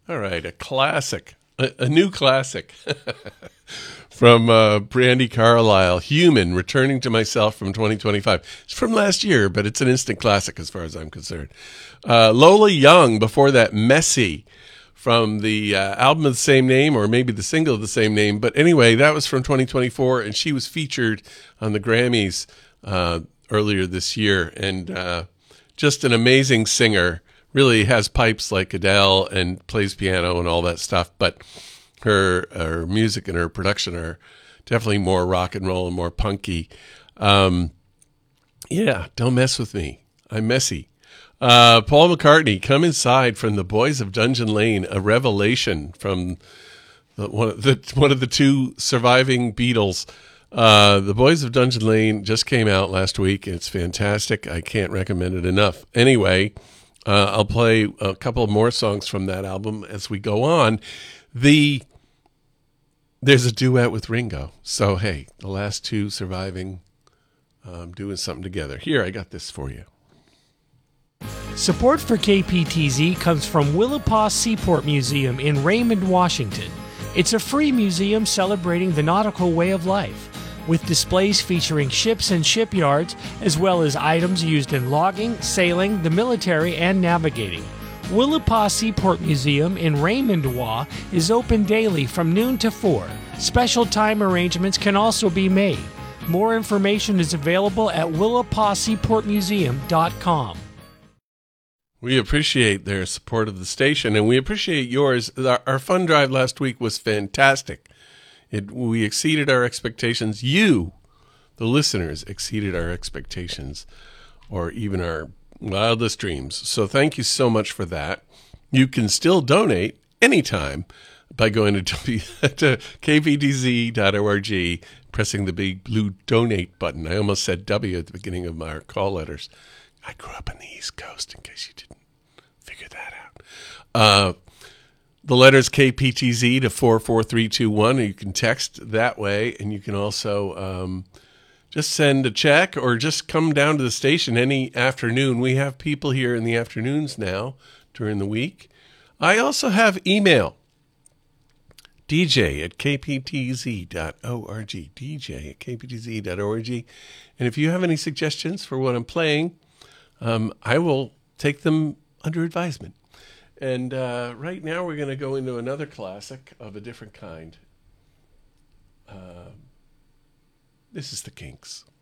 All right, a classic, a new classic from Brandy Carlisle, Human, Returning to Myself from 2025. It's from last year, but it's an instant classic as far as I'm concerned. Lola Young, before that, Messy, from the album of the same name, or maybe the single of the same name. But anyway, that was from 2024, and she was featured on the Grammys earlier this year, and just an amazing singer. Really has pipes like Adele and plays piano and all that stuff, but her music and her production are definitely more rock and roll and more punky. Yeah, don't mess with me. I'm messy. Paul McCartney, Come Inside from the Boys of Dungeon Lane, a revelation from one of the two surviving Beatles. The Boys of Dungeon Lane just came out last week. It's fantastic. I can't recommend it enough. Anyway, I'll play a couple more songs from that album as we go on. There's a duet with Ringo. So, hey, the last two surviving, doing something together. Here, I got this for you. Support for KPTZ comes from Willapa Seaport Museum in Raymond, Washington. It's a free museum celebrating the nautical way of life, with displays featuring ships and shipyards, as well as items used in logging, sailing, the military, and navigating. Willapa Seaport Museum in Raymond, WA is open daily from noon to 4. Special time arrangements can also be made. More information is available at willapaseaportmuseum.com. We appreciate their support of the station, and we appreciate yours. Our fund drive last week was fantastic. We exceeded our expectations. You, the listeners, exceeded our expectations, or even our wildest dreams. So thank you so much for that. You can still donate anytime by going to kptz.org, pressing the big blue donate button. I almost said W at the beginning of my call letters. I grew up on the East Coast, in case you didn't figure that out. The letters KPTZ to 44321, and you can text that way, and you can also just send a check or just come down to the station any afternoon. We have people here in the afternoons now during the week. I also have email, dj@kptz.org, dj@kptz.org. And if you have any suggestions for what I'm playing, I will take them under advisement. And right now we're going to go into another classic of a different kind. This is the Kinks.